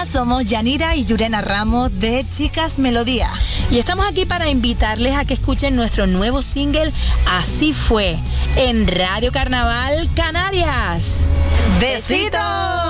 somos Yanira y Yurena Ramos de Chicas Melodía. Y estamos aquí para invitarles a que escuchen nuestro nuevo single, Así Fue, en Radio Carnaval Canarias. ¡Besitos!